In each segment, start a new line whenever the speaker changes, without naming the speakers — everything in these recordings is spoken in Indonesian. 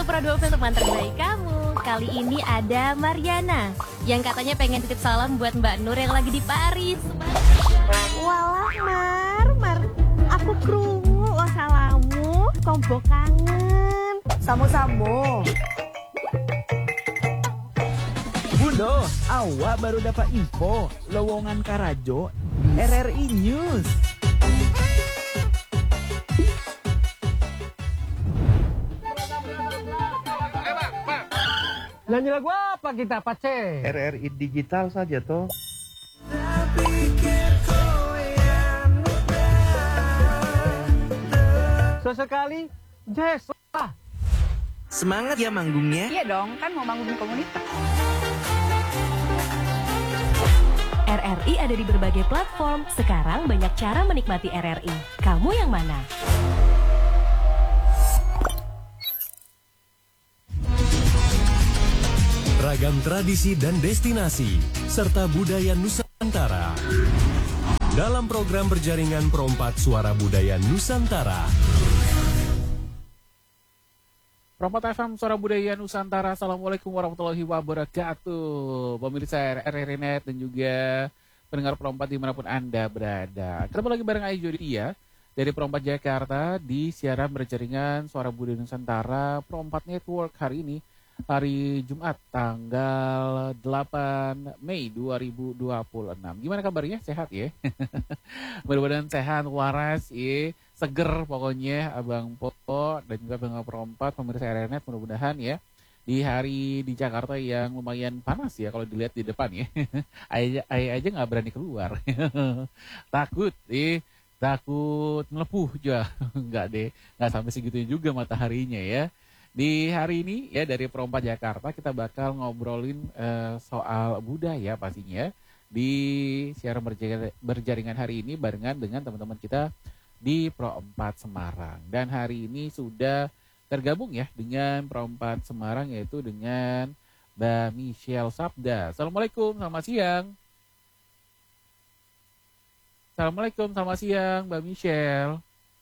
Produk untuk teman terbaik kamu. Kali ini ada Mariana yang katanya pengen titip salam buat Mbak Nur yang lagi di Paris.
Walah Mar, aku krungu lo salamu, kombo kangen. Samo-samo.
Bundo, awak baru dapat info lowongan Karajo RRI News.
Nyanyi lagu apa kita, Pace?
RRI digital saja toh.
Sesekali, jazz lah.
Semangat ya manggungnya.
Iya dong, kan mau bangun komunitas.
RRI ada di berbagai platform. Sekarang banyak cara menikmati RRI. Kamu yang mana?
Ragam tradisi dan destinasi, serta budaya Nusantara. Dalam program berjaringan Perompat Suara Budaya Nusantara.
Perompat FM Suara Budaya Nusantara. Assalamualaikum warahmatullahi wabarakatuh. Pemirsa RRI Net dan juga pendengar Perompat dimanapun Anda berada. Ketemu lagi bareng Ayu Jodia dari Perompat Jakarta di siaran berjaringan Suara Budaya Nusantara Perompat Network hari ini. Hari Jumat tanggal 8 Mei 2026. Gimana kabarnya? Sehat ya? Mudah-mudahan sehat, waras ya, seger pokoknya Abang Popo dan juga Bang Perompat pemirsa RRNet, mudah-mudahan ya di hari di Jakarta yang lumayan panas ya kalau dilihat di depan ya. Ayah aja nggak berani keluar. Takut takut melepuh juga. Enggak deh, nggak sampai segitunya juga mataharinya ya. Di hari ini ya dari Perompat Jakarta kita bakal ngobrolin soal budaya pastinya di siaran berjaringan hari ini barengan dengan teman-teman kita di Perompat Semarang. Dan hari ini sudah tergabung ya dengan Perompat Semarang yaitu dengan Mbak Michelle Sabda. Assalamualaikum, selamat siang. Assalamualaikum, selamat siang Mbak Michelle.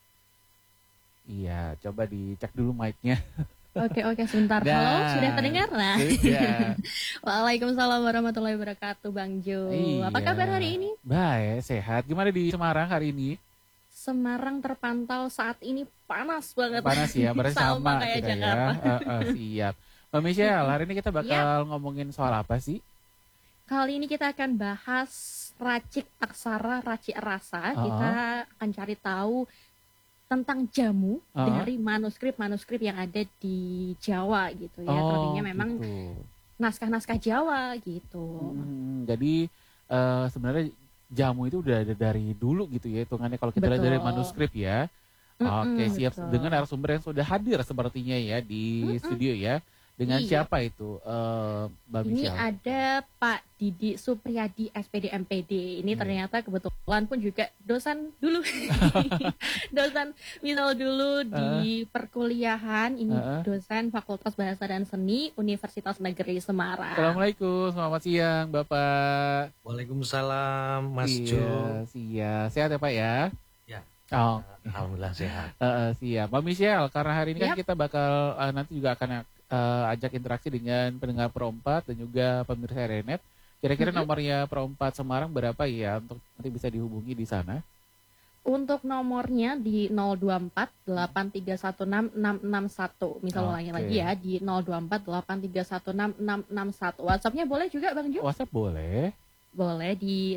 Iya, coba dicek dulu mic-nya.
Oke, sebentar. Halo, sudah terdengar? Nah. Waalaikumsalam warahmatullahi wabarakatuh, Bang Jo.
Iya.
Apa kabar hari ini?
Baik, sehat. Gimana di Semarang hari ini?
Semarang terpantau saat ini panas banget.
Panas ya, berarti sama
kayak
kita
Jakarta.
ya. Siap. Mbak Michelle, hari ini kita bakal ngomongin soal apa sih?
Kali ini kita akan bahas racik aksara, racik rasa. Kita akan cari tahu tentang jamu dari manuskrip-manuskrip yang ada di Jawa gitu ya. Terlebihnya memang
gitu.
Naskah-naskah Jawa gitu.
Jadi sebenarnya jamu itu udah ada dari dulu gitu ya hitungannya kalau kita lihat dari manuskrip ya. Oke, siap.
Betul.
Dengan narasumber yang sudah hadir sepertinya ya di studio ya. Dengan siapa itu Mbak
Ini
Michelle?
ada Pak Didi Supriyadi SPD MPD. Ini ternyata kebetulan pun juga dosen dulu. Dosen misal dulu di perkuliahan. Ini dosen Fakultas Bahasa dan Seni Universitas Negeri Semarang.
Assalamualaikum, selamat siang Bapak.
Waalaikumsalam Mas Jo.
Siap. Sehat ya Pak ya?
Ya.
Oh,
Alhamdulillah sehat.
siap. Mbak Michelle, karena hari ini kan kita bakal nanti juga akan ajak interaksi dengan pendengar Perompat dan juga pemirsa RRI Net. Kira-kira nomornya Perompat Semarang berapa ya untuk nanti bisa dihubungi di sana?
Untuk nomornya di 024 8316 661. Misal ulangi lagi ya di 024 8316 661. WhatsApp-nya boleh juga Bang Jo?
WhatsApp boleh.
Boleh di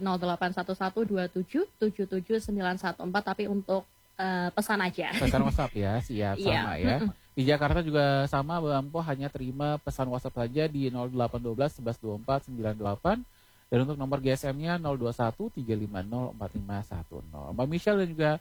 08112777914, tapi untuk pesan aja.
Pesan WhatsApp ya, siap sama ya. Di Jakarta juga sama, Bang Po hanya terima pesan WhatsApp saja di 0812 1124 98 dan untuk nomor GSM-nya 021 350 4510. Mbak Michelle dan juga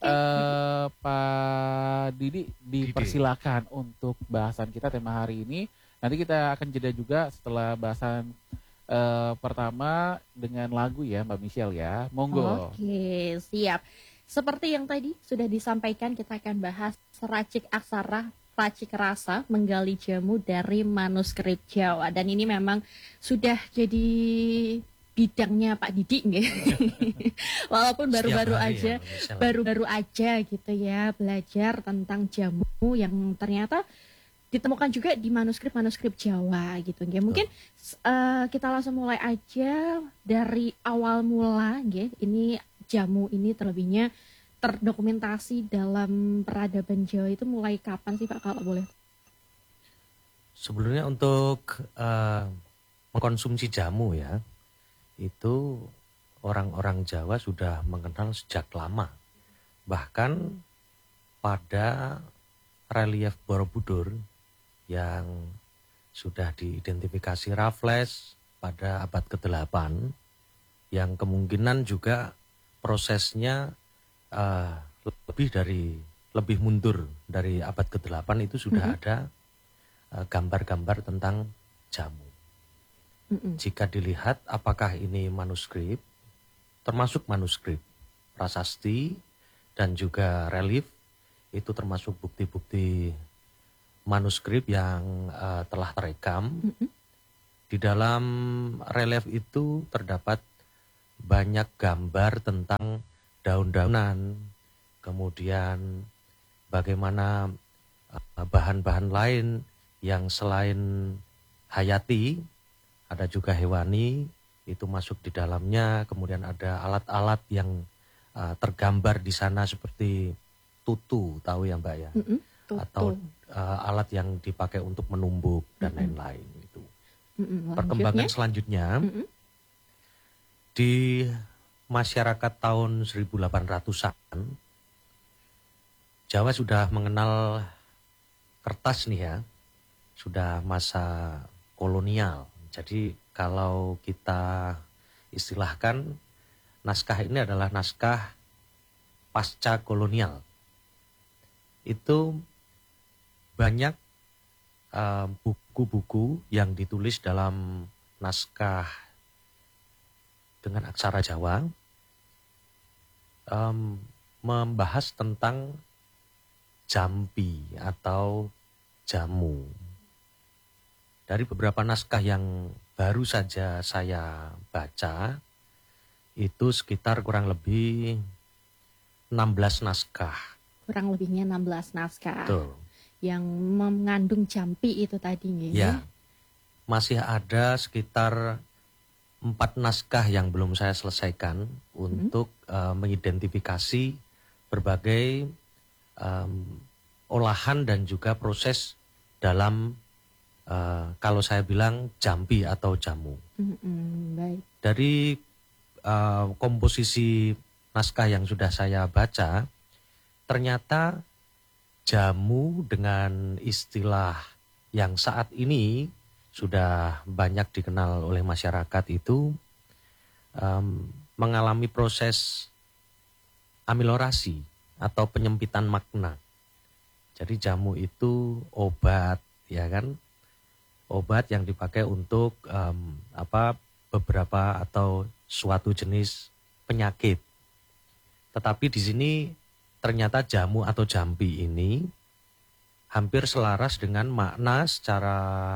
Pak Didi dipersilakan untuk bahasan kita tema hari ini. Nanti kita akan jeda juga setelah bahasan pertama dengan lagu ya Mbak Michelle ya. Monggo.
Oke, siap. Seperti yang tadi sudah disampaikan, kita akan bahas racik aksara, racik rasa, menggali jamu dari manuskrip Jawa. Dan ini memang sudah jadi bidangnya Pak Didi nggih. Walaupun baru-baru aja gitu ya belajar tentang jamu yang ternyata ditemukan juga di manuskrip Jawa gitu nggih. Mungkin kita langsung mulai aja dari awal mula nggih. Ini jamu ini terlebihnya terdokumentasi dalam peradaban Jawa itu mulai kapan sih Pak kalau boleh?
Sebelumnya untuk mengkonsumsi jamu ya, itu orang-orang Jawa sudah mengenal sejak lama. Bahkan pada relief Borobudur yang sudah diidentifikasi Raffles pada abad ke-8, yang kemungkinan juga prosesnya lebih mundur dari abad ke-8 itu sudah ada gambar-gambar tentang jamu. Jika dilihat apakah ini manuskrip, termasuk manuskrip prasasti dan juga relief, itu termasuk bukti-bukti manuskrip yang telah terekam. Di dalam relief itu terdapat banyak gambar tentang daun-daunan, kemudian bagaimana bahan-bahan lain yang selain hayati, ada juga hewani, itu masuk di dalamnya. Kemudian ada alat-alat yang tergambar di sana seperti tutu, tahu ya Mbak ya? Atau alat yang dipakai untuk menumbuk dan lain-lain itu. Perkembangan selanjutnya di masyarakat tahun 1800-an Jawa sudah mengenal kertas nih ya, sudah masa kolonial. Jadi kalau kita istilahkan naskah ini adalah naskah pasca kolonial. Itu banyak buku-buku yang ditulis dalam naskah dengan aksara Jawa membahas tentang jampi atau jamu. Dari beberapa naskah yang baru saja saya baca, itu sekitar kurang lebih 16 naskah.
Kurang lebihnya 16 naskah.
Betul.
Yang mengandung jampi itu tadi nih.
Ya, masih ada sekitar 4 naskah yang belum saya selesaikan untuk mengidentifikasi berbagai olahan dan juga proses dalam kalau saya bilang jampi atau jamu.
Baik.
Dari komposisi naskah yang sudah saya baca, ternyata jamu dengan istilah yang saat ini sudah banyak dikenal oleh masyarakat itu mengalami proses amilorasi atau penyempitan makna. Jadi jamu itu obat, ya kan? Obat yang dipakai untuk beberapa atau suatu jenis penyakit. Tetapi di sini ternyata jamu atau jampi ini hampir selaras dengan makna secara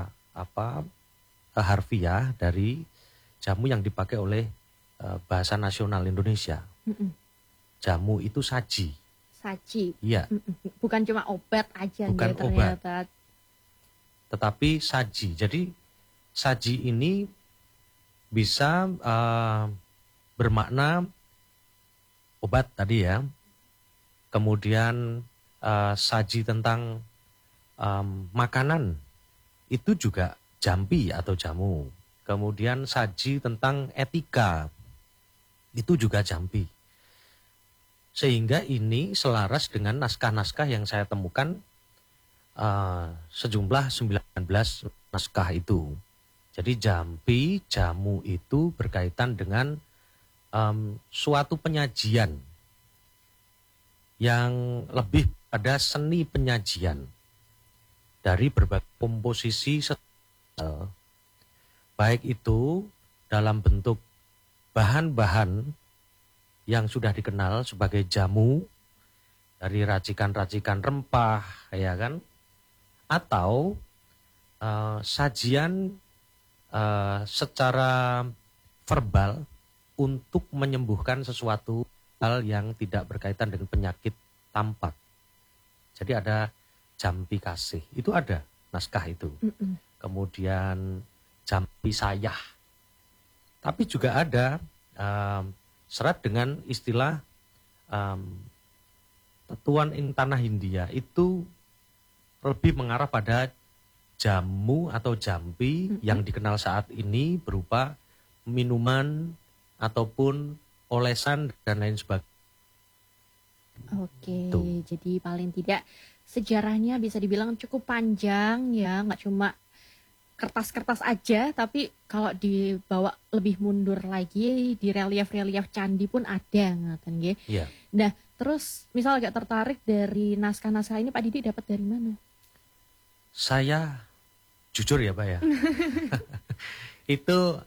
harfiah dari jamu yang dipakai oleh bahasa nasional Indonesia. Jamu itu saji.
Saji.
Iya.
Bukan cuma obat aja.
Bukan
nih, ternyata.
obat. Tetapi saji. Jadi saji ini bisa bermakna obat tadi ya. Kemudian saji tentang makanan itu juga jampi atau jamu. Kemudian saji tentang etika itu juga jampi. Sehingga ini selaras dengan naskah-naskah yang saya temukan sejumlah 19 naskah itu. Jadi jampi, jamu itu berkaitan dengan suatu penyajian yang lebih pada seni penyajian dari berbagai komposisi baik itu dalam bentuk bahan-bahan yang sudah dikenal sebagai jamu dari racikan-racikan rempah, ya kan? Atau sajian secara verbal untuk menyembuhkan sesuatu hal yang tidak berkaitan dengan penyakit tampak. Jadi ada jampi kasih, itu ada naskah itu.
Mm-mm.
Kemudian jampi sayah. Tapi juga ada serat dengan istilah tetuan ing tanah Hindia itu lebih mengarah pada jamu atau jampi yang dikenal saat ini berupa minuman ataupun olesan dan lain sebagainya.
Oke,
Tuh.
jadi paling tidak sejarahnya bisa dibilang cukup panjang ya, nggak cuma kertas-kertas aja, tapi kalau dibawa lebih mundur lagi di relief-relief candi pun ada, ngaten nggih.
Iya.
Nah, terus misal agak tertarik dari naskah-naskah ini Pak Didi dapat dari mana?
Saya jujur ya Pak ya, itu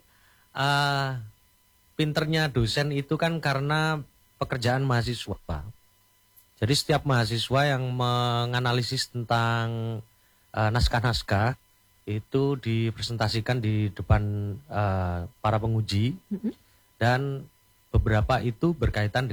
pinternya dosen itu kan karena pekerjaan mahasiswa. Jadi setiap mahasiswa yang menganalisis tentang naskah-naskah itu dipresentasikan di depan para penguji, dan beberapa itu berkaitan